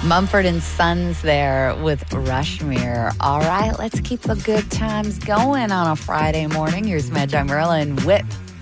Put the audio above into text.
Mumford and Sons there with Rushmere. All right, let's keep the good times going on a Friday morning. Here's Magi Merlin with